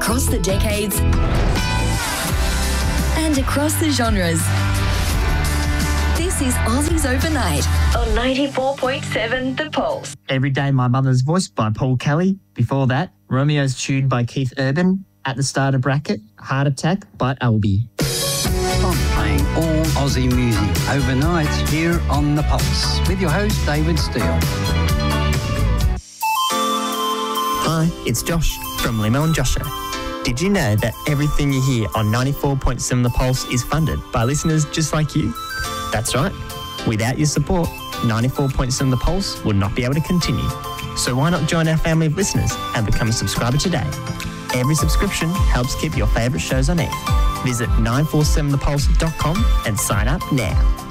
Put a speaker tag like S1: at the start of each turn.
S1: across the decades and across the genres. This is Aussies Overnight on 94.7 The Pulse.
S2: Every Day My Mother's Voice by Paul Kelly. Before that, Romeo's Tune by Keith Urban. At the starter bracket, Heart Attack by Albie.
S3: I'm playing all Aussie music overnight here on The Pulse with your host David Steele.
S2: Hi, it's Josh from Limo and Josher. Did you know that everything you hear on 94.7 The Pulse is funded by listeners just like you? That's right. Without your support, 94.7 The Pulse would not be able to continue. So why not join our family of listeners and become a subscriber today? Every subscription helps keep your favourite shows on air. Visit 947thepulse.com and sign up now.